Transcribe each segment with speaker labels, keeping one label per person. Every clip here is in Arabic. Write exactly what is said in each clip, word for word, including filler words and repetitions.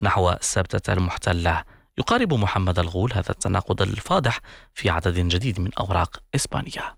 Speaker 1: نحو سبتة المحتلة. يقارب محمد الغول هذا التناقض الفاضح في عدد جديد من أوراق إسبانيا.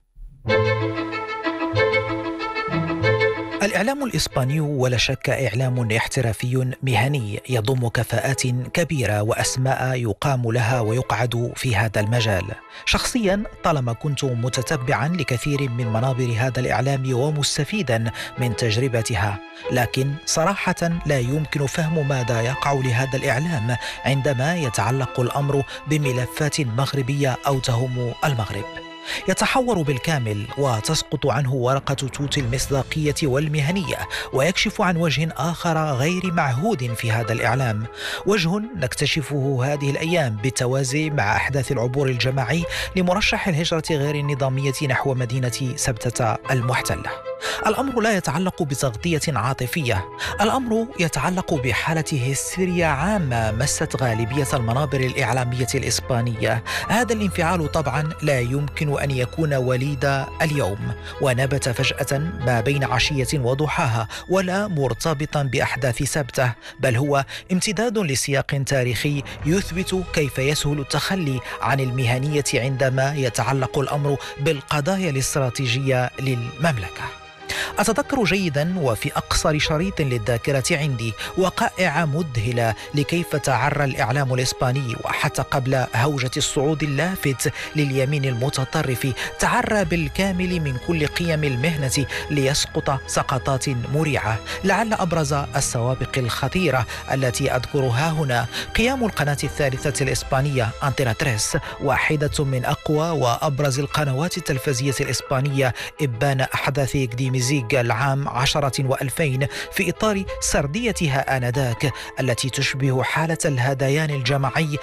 Speaker 2: الإعلام الإسباني ولا شك إعلام احترافي مهني يضم كفاءات كبيرة وأسماء يقام لها ويقعد في هذا المجال. شخصيا طالما كنت متتبعا لكثير من منابر هذا الإعلام ومستفيدا من تجربتها، لكن صراحة لا يمكن فهم ماذا يقع لهذا الإعلام عندما يتعلق الأمر بملفات مغربية أو تهم المغرب. يتحور بالكامل وتسقط عنه ورقة توت المصداقية والمهنية، ويكشف عن وجه آخر غير معهود في هذا الإعلام، وجه نكتشفه هذه الأيام بالتوازي مع أحداث العبور الجماعي لمرشح الهجرة غير النظامية نحو مدينة سبتة المحتلة. الأمر لا يتعلق بتغطية عاطفية، الأمر يتعلق بحالة هستيريا عامة مست غالبية المنابر الإعلامية الإسبانية. هذا الانفعال طبعا لا يمكن أن يكون وليد اليوم ونبت فجأة ما بين عشية وضحاها، ولا مرتبطا بأحداث سبتة، بل هو امتداد لسياق تاريخي يثبت كيف يسهل التخلي عن المهنية عندما يتعلق الأمر بالقضايا الاستراتيجية للمملكة. أتذكر جيدا وفي أقصر شريط للذاكرة عندي وقائع مذهلة لكيف تعرى الإعلام الإسباني، وحتى قبل هوجة الصعود اللافت لليمين المتطرف تعرى بالكامل من كل قيم المهنة ليسقط سقطات مريعة. لعل أبرز السوابق الخطيرة التي أذكرها هنا قيام القناة الثالثة الإسبانية أنتينا تريس، واحدة من أقوى وأبرز القنوات التلفزية الإسبانية إبان أحداث إكديميزيغ العام عشرة وألفين في إطار سرديتها آنذاك التي تشبه حالة الهذيان الجماعي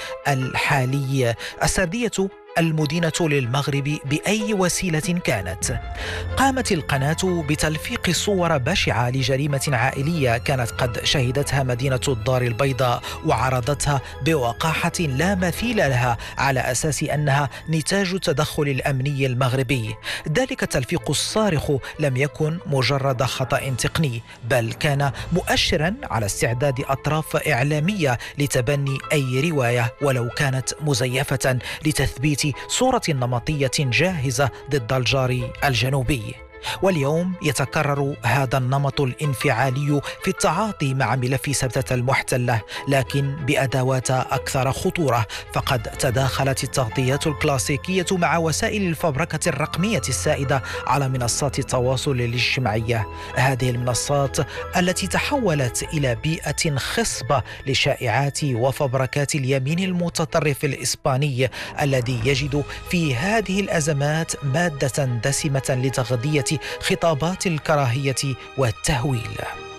Speaker 2: الحالي، السردية المدينة للمغرب بأي وسيلة كانت. قامت القناة بتلفيق صور بشعة لجريمة عائلية كانت قد شهدتها مدينة الدار البيضاء، وعرضتها بوقاحة لا مثيل لها على أساس أنها نتاج التدخل الأمني المغربي. ذلك التلفيق الصارخ لم يكن مجرد خطأ تقني، بل كان مؤشرا على استعداد أطراف إعلامية لتبني أي رواية ولو كانت مزيفة لتثبيت صورة نمطية جاهزة ضد الجار الجنوبي. واليوم يتكرر هذا النمط الانفعالي في التعاطي مع ملف سبتة المحتلة، لكن بأدوات أكثر خطورة، فقد تداخلت التغطيات الكلاسيكية مع وسائل الفبركة الرقمية السائدة على منصات التواصل الاجتماعي. هذه المنصات التي تحولت إلى بيئة خصبة لشائعات وفبركات اليمين المتطرف الإسباني الذي يجد في هذه الأزمات مادة دسمة لتغذية خطابات الكراهية والتهويل.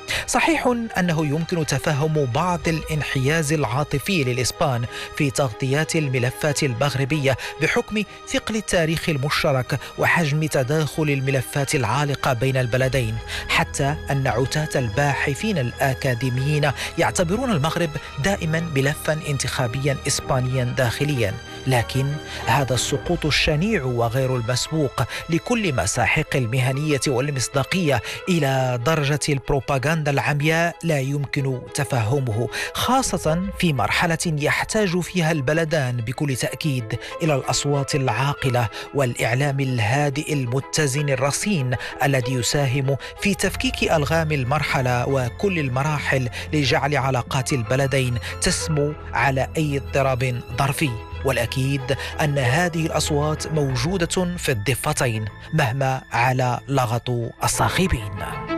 Speaker 2: صحيح أنه يمكن تفهم بعض الانحياز العاطفي للإسبان في تغطيات الملفات المغربية بحكم ثقل التاريخ المشترك وحجم تداخل الملفات العالقة بين البلدين، حتى أن عتاة الباحثين الأكاديميين يعتبرون المغرب دائما ملفا انتخابيا إسبانيا داخليا. لكن هذا السقوط الشنيع وغير المسبوق لكل مساحق المهنية والمصداقية إلى درجة البروباغندا العمياء لا يمكن تفهمه، خاصة في مرحلة يحتاج فيها البلدان بكل تأكيد إلى الأصوات العاقلة والإعلام الهادئ المتزن الرصين الذي يساهم في تفكيك ألغام المرحلة وكل المراحل لجعل علاقات البلدين تسمو على أي اضطراب ظرفي. والأكيد أن هذه الأصوات موجودة في الضفتين مهما على لغط الصاخبين.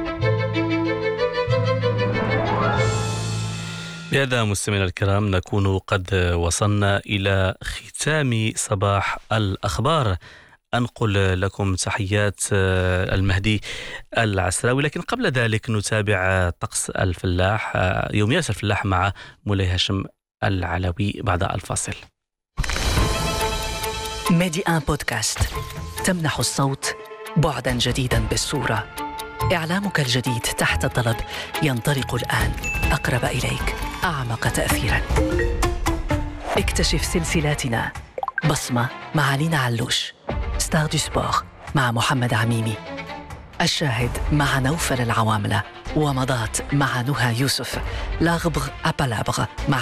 Speaker 1: بهذا مستمعينا الكرام نكون قد وصلنا إلى ختام صباح الأخبار. أنقل لكم تحيات المهدي العسراوي، لكن قبل ذلك نتابع طقس الفلاح يوميات الفلاح مع مولاي هاشم العلوي بعد الفاصل.
Speaker 3: ميدي آن بودكاست تمنح الصوت بعدا جديدا بالصورة. إعلامك الجديد تحت الطلب ينطلق الآن أقرب إليك، أعمق تأثيرا. اكتشف سلسلاتنا: بصمة مع لينا علوش، ستار دو سبور مع محمد عميمي، الشاهد مع نوفل العواملة، ومضات مع نهى يوسف. لا غبغ أبالابغ مع